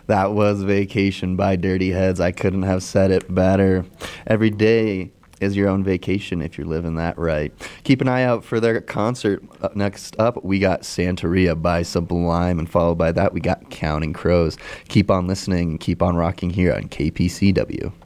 That was Vacation by Dirty Heads. I couldn't have said it better. Every day is your own vacation if you're living that right. Keep an eye out for their concert. Next up, we got Santeria by Sublime, and followed by that, we got Counting Crows. Keep on listening, keep on rocking here on KPCW.